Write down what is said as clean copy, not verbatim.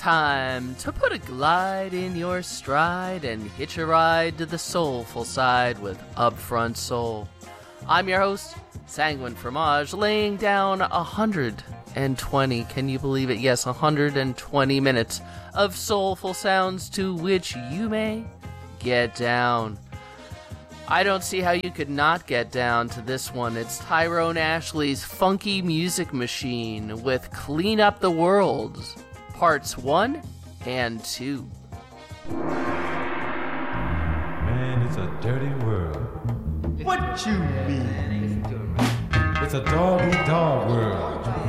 time to put a glide in your stride and hitch a ride to the soulful side with Upfront Soul. I'm your host, Sanguine Fromage, laying down 120, can you believe it? Yes, 120 minutes of soulful sounds to which you may get down. I don't see how you could not get down to this one. It's Tyrone Ashley's Funky Music Machine with Clean Up the World, Parts 1 and 2. Man, it's a dirty world. What you mean? It's a dog-eat-dog world.